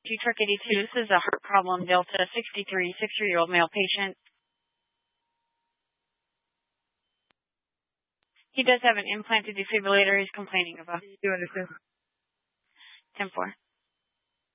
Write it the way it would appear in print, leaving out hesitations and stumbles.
Truck 82, this is a heart problem, Delta 63, 63-year-old male patient. He does have an implanted defibrillator he's complaining about. 10-4.